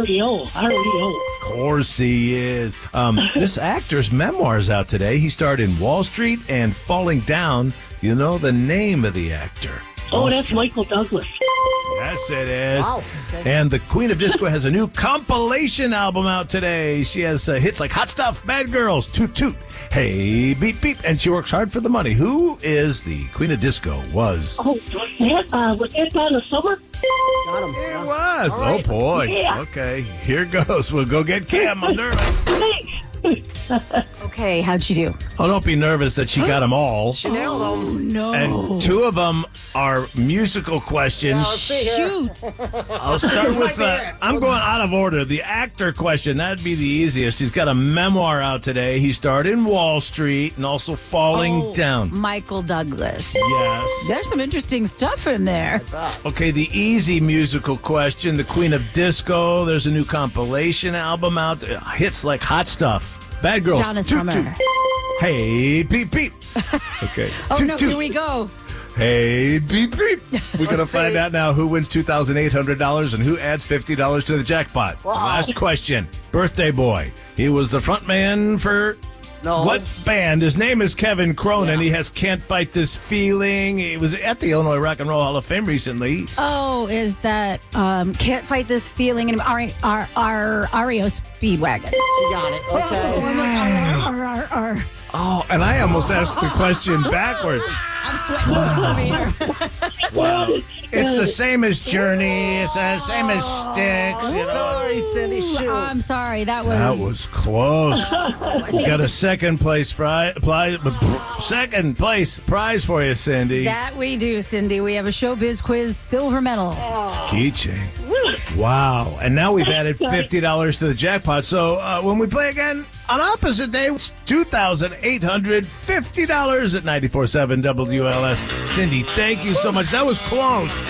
REO. Of course he is. This actor's memoir is out today. He starred in Wall Street and Falling Down. You know the name of the actor? Oh, that's Michael Douglas. Yes, it is. Wow. Okay. And the Queen of Disco has a new compilation album out today. She has hits like Hot Stuff, Bad Girls, Toot Toot, Hey Beep Beep, and she works hard for the money. Who is the Queen of Disco? Was Was that Donna Summer? Got him. it was? All right. Oh boy. Yeah. Okay, here goes. We'll go get Kim. I'm nervous. Okay, how'd she do? Oh, don't be nervous that she got them all. She nailed him. No. And two of them are musical questions. Let's see here. Shoot. I'll start with there. I'm going out of order. The actor question, that'd be the easiest. He's got a memoir out today. He starred in Wall Street and also Falling Down. Michael Douglas. Yes. There's some interesting stuff in there. Okay, the easy musical question, the Queen of Disco. There's a new compilation album out. Hits like Hot Stuff, Bad Girls, Donna Toot Summer. Toot, Hey Beep Beep. Okay. Oh, Toot no, Toot. here we go. Hey, beep, beep. We're going to find out now who wins $2,800 and who adds $50 to the jackpot. Wow. Last question. Birthday boy. He was the front man for No. what band? His name is Kevin Cronin. He has Can't Fight This Feeling. He was at the Illinois Rock and Roll Hall of Fame recently. Oh, is that Can't Fight This Feeling in REO Speedwagon. She got it. Okay. Oh, and I almost asked the question backwards. I'm sweating bullets over here. Wow. It's the same as Journey. It's the same as Styx. You know. Sorry, Cindy. Shoot. I'm sorry. That That was close. We got a second place prize for you, Cindy. That we do, Cindy. We have a Showbiz Quiz silver medal. Keychain. Wow. And now we've added $50 to the jackpot. So when we play again on opposite day, it's $2,850 at 94.7 WLS. Cindy, thank you so much. That was close.